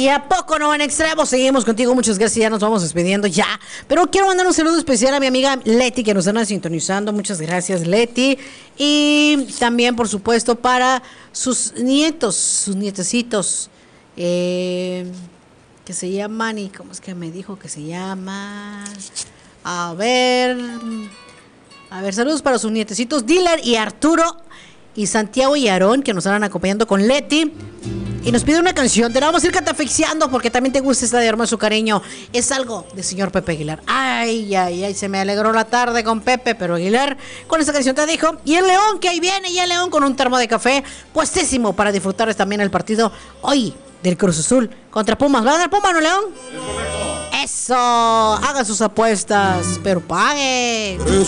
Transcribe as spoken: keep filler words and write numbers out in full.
¿Y a poco no en extremo? Seguimos contigo, muchas gracias, ya nos vamos despidiendo ya. Pero quiero mandar un saludo especial a mi amiga Leti, que nos están sintonizando. Muchas gracias, Leti. Y también, por supuesto, para sus nietos, sus nietecitos, eh, que se llaman, y ¿cómo es que me dijo que se llama? A ver, a ver, saludos para sus nietecitos, Dylan y Arturo, y Santiago y Aarón, que nos estarán acompañando con Leti. Y nos pide una canción, te la vamos a ir catafixiando porque también te gusta esta de Hermoso Cariño. Es algo de señor Pepe Aguilar. Ay, ay, ay, se me alegró la tarde con Pepe, pero Aguilar con esta canción te dijo. Y el León, que ahí viene, y el León con un termo de café puestísimo para disfrutar también el partido hoy del Cruz Azul contra Pumas. ¿Va a ganar Pumas, no, León? Eso, hagan sus apuestas, pero paguen.